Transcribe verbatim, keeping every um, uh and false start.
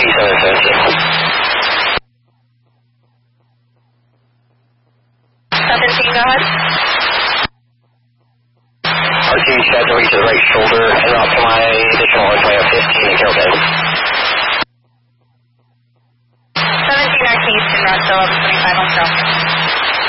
eighty-seven seventeen. seventeen, go ahead. R T set to reach the right shoulder and up to my additional runway of fifteen and Carol Bay. seventeen, R T, Houston, Route eleven twenty-five on Carol.